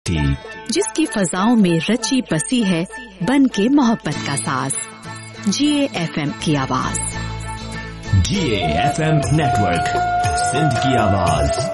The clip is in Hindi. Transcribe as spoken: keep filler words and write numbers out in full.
जिसकी फजाओं में रची बसी है बन के मोहब्बत का साज। जिए एफ एम की आवाज। जिए एफ एम नेटवर्क, सिंध की आवाज।